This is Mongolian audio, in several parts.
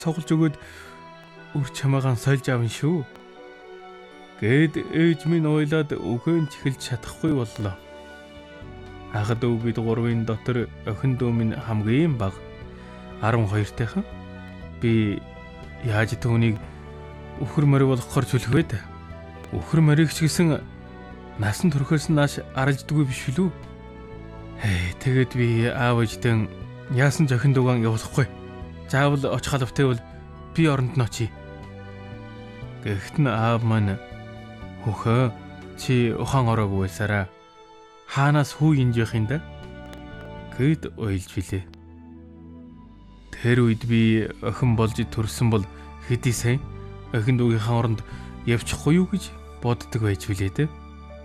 цоглож өгөөд үр чамаагаан сольж авна шүү. Гэд ээж минь ойлаад өгөөн чихэлж чадахгүй боллоо. Хагад өө бид гурвын дотор охин дүү минь хамгийн бага 12-тайхан. Би яаж түүнийг өхөр морь болгохоор чөлөх вэ? Өхөр морийг ч гэсэн насан туршаас нааш аралждаггүй биш билүү? Тэгээд би аав ээжтэй яасан ч охин дүүган явуулахгүй. Заавал очих халавтай бол би оронд нь очие. Гэхдээ аав маань хөхөө чи ухаан ороогүй байсараа хаанаас хүү инжих юм да? Гэд ойлж билээ. Тэр үед би охин болж төрсөн бол хэдий сайн охин дүүгийнхаа оронд явчихгүй юу гэж боддог байж билээ дээ.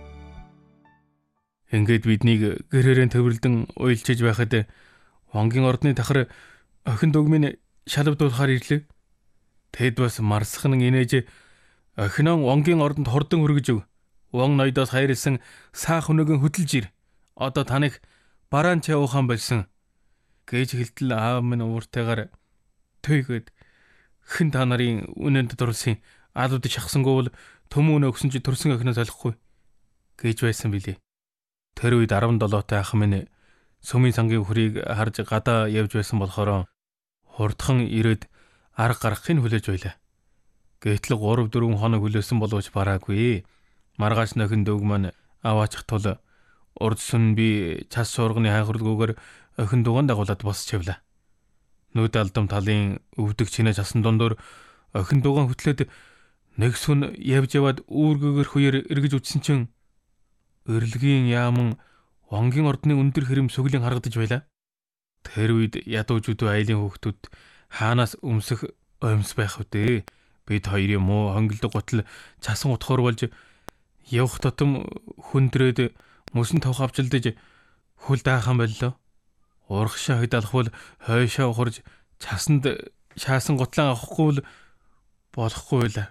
Ингээд биднийг гэрээрээ төвөрлөн уйлчиж байхад Вонгийн ордны дахар охин дүүг минь шалавдуулахаар ирлээ. Тэд бас марсхан инээж охиноо Вонгийн ордонд хурдан хүргэж өг. Вон ноёдоос хайрлсан саах өнөөгөн хөдөлж ир. Одоо таныг бараан чавуухан болсон. Гэж хэлтэл аав минь ууртайгаар түйгээд хэн та нарын үнэнд дурлсан алууд шахсангүй бол төмөн өгсөн чи төрсөн охиноо солихгүй гэж байсан билий. Тэр үед 17-тай ах минь сүмийн сангийн хүрийг харж гадаа явж байсан болохоор хурдхан ирээд арга гаргахыг хүлээж байлаа. Гэтэл 3-4 хоног хүлээсэн боловч бараагүй. Маргааш нөхөн дүүг маань аваачих тул урдсан би цас шуурганы хайхралгүйгээр охин дууган дагуулад босч явлаа. Нүд алдам талын өвдөг чинээ часан дундуур охин дууган хөтлөөд нэг сүн явж яваад үүргээр хүээр эргэж үтсэн чинь өрлөгийн яаман Вонгийн ордны өндөр хэрэм сүглийн харагдаж байлаа. Тэр үед ядуужуудын айлын хүүхдүүд хаанаас өмсөх оймс байх вдэ. Бид хоёрын муу хонголдог гутал часан утгаар болж явах тутам хүндрээд мөсөн тавх авчилдаж хөл даахan боллоо. Урагшаа хөдөлөх бол хойшоо ухарж часанд шаасан гутлан авахгүй бол болохгүй байлаа.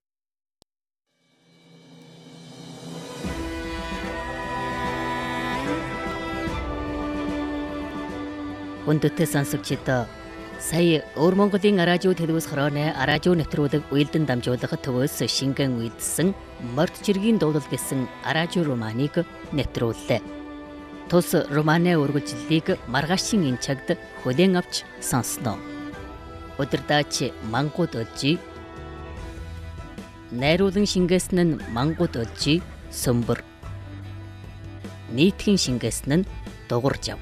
Хүндэтгэл сонсогчдоо сая Өвөр Монголын радио телевиз хорооны радио нэвтрүүлэг уялдан дамжуулах төвөөс шингэн үйлдсэн Морд чиргийн дуулал гэсэн радио романыг нэвтрүүллээ. Тус романы үргэлжлэлийг маргаашийн энэ цагт хүлээн авч сонсноо. Өдөрдаач Мангууд Олжи, найруулан шингээсэн нь Мангууд Олжи Сөмбөр, нийтхэн шингээсэн нь Дугур Жав.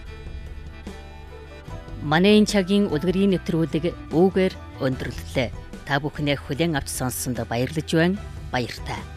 Манай энэ цагийн үлгэрийн нэвтрүүлэг үүгээр өндөрлөлөө. Та бүхнээ хүлээн авч сонссонд баярлаж байна. Баяртай.